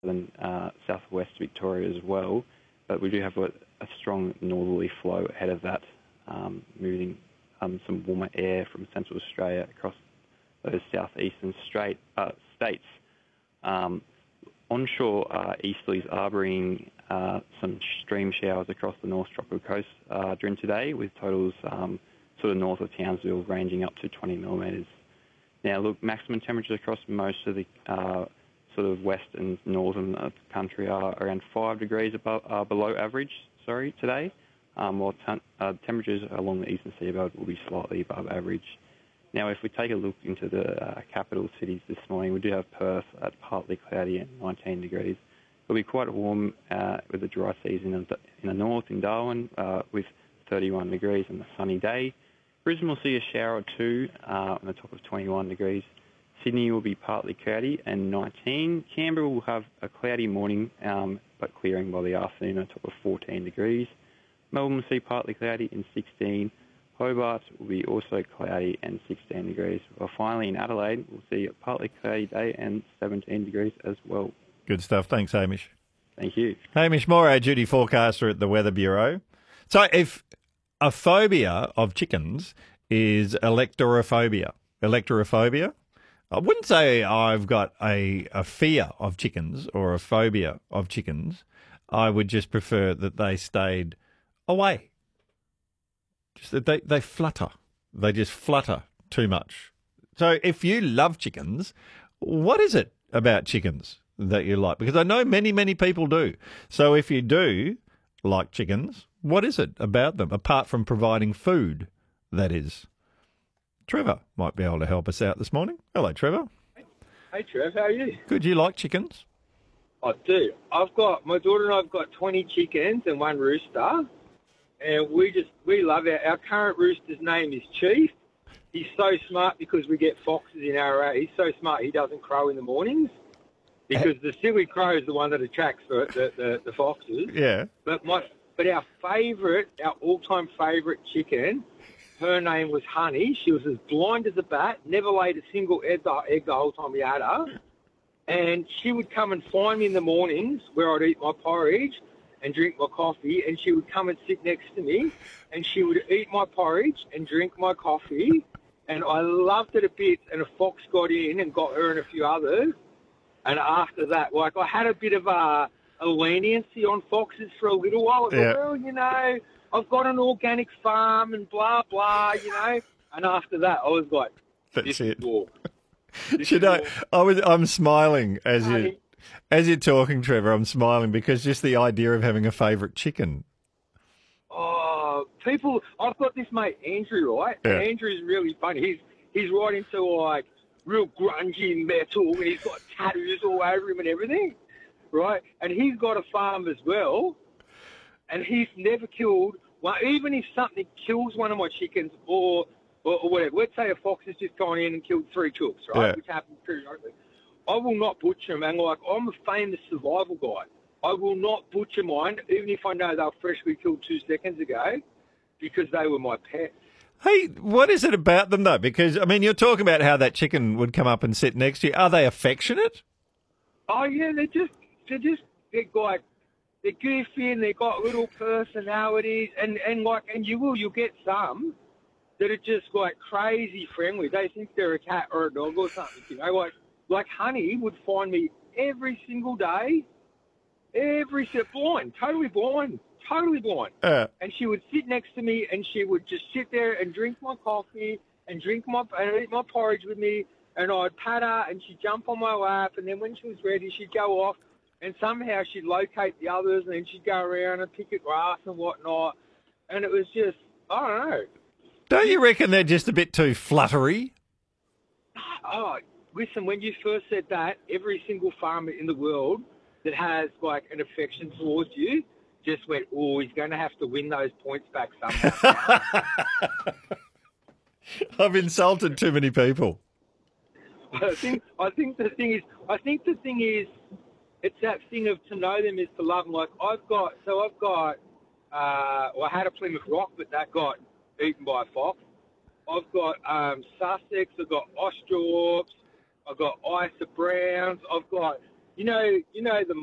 than southwest Victoria as well. But we do have a strong northerly flow ahead of that, moving some warmer air from central Australia across those southeastern states. Onshore easterlies are bringing some stream showers across the North Tropical Coast during today, with totals sort of north of Townsville ranging up to 20 millimetres. Now, look, maximum temperatures across most of the sort of west and northern of the country are around 5 degrees below average, today, while temperatures along the eastern seaboard will be slightly above average. Now, if we take a look into the capital cities this morning, we do have Perth at partly cloudy and 19 degrees. It'll be quite warm with a dry season in the north, in Darwin, with 31 degrees and a sunny day. Brisbane will see a shower or two on the top of 21 degrees. Sydney will be partly cloudy and 19. Canberra will have a cloudy morning, but clearing by the afternoon on top of 14 degrees. Melbourne will see partly cloudy and 16. Hobart will be also cloudy and 16 degrees. While finally in Adelaide, we'll see a partly cloudy day and 17 degrees as well. Good stuff. Thanks, Hamish. Thank you. Hamish Moore, our duty forecaster at the Weather Bureau. So if a phobia of chickens is electorophobia, I wouldn't say I've got a fear of chickens or a phobia of chickens. I would just prefer that they stayed away. Just that they flutter. They just flutter too much. So if you love chickens, what is it about chickens that you like? Because I know many, many people do. So if you do like chickens, what is it about them, apart from providing food, that is? Trevor might be able to help us out this morning. Hello, Trevor. Hey, Trev, how are you? Good. You like chickens? I do. My daughter and I have got 20 chickens and one rooster, and we love our current rooster's name is Chief. He's so smart because we get foxes in our area. He's so smart he doesn't crow in the mornings because the silly crow is the one that attracts the foxes. Yeah. But our all-time favourite chicken, her name was Honey. She was as blind as a bat, never laid a single egg the whole time we had her. And she would come and find me in the mornings where I'd eat my porridge and drink my coffee, and she would come and sit next to me, and she would eat my porridge and drink my coffee, and I loved it a bit, and a fox got in and got her and a few others, and after that, I had a bit of a leniency on foxes for a little while. I thought, well, I've got an organic farm and blah, blah, and after that, I was like, that's it. I'm smiling as you're talking, Trevor. I'm smiling because just the idea of having a favourite chicken. Oh, I've got this mate Andrew, right? Yeah. Andrew's really funny. He's right into real grungy metal, and he's got tattoos all over him and everything, right? And he's got a farm as well, and he's never killed one. Even if something kills one of my chickens or whatever, let's say a fox has just gone in and killed 3 chooks, right? Yeah. Which happens periodically. I will not butcher them, and I'm a famous survival guy. I will not butcher mine, even if I know they were freshly killed 2 seconds ago, because they were my pets. Hey, what is it about them, though? Because, you're talking about how that chicken would come up and sit next to you. Are they affectionate? Oh, yeah, they're goofy, and they've got little personalities, and you'll get some that are just, crazy friendly. They think they're a cat or a dog or something, Like Honey would find me every single day, totally blind. And she would sit next to me, and she would just sit there and drink my coffee and eat my porridge with me, and I'd pat her, and she'd jump on my lap, and then when she was ready, she'd go off, and somehow she'd locate the others, and then she'd go around and pick at grass and whatnot, and it was just, I don't know. Don't you reckon they're just a bit too fluttery? Oh, listen, when you first said that, every single farmer in the world that has, an affection towards you just went, oh, he's going to have to win those points back somehow. I've insulted too many people. I think the thing is, it's that thing of to know them is to love them. I had a Plymouth Rock, but that got eaten by a fox. I've got Sussex, I've got Australorps, I've got Isa Browns, I've got you know the